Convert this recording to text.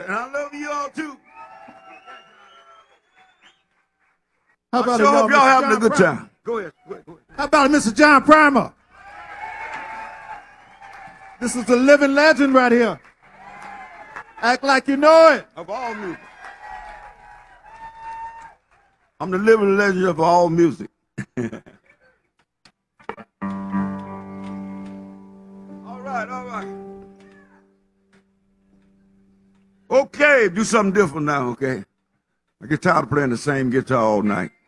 And I love you all too. How I about sure hope y'all Mr. having a John good Primer? time. Go ahead. Go ahead. How about Mr. John Primer? This is a living legend right here. Act like you know it. Of all music. I'm the living legend of all music. All right. Okay, do something different now, okay? I get tired of playing the same guitar all night.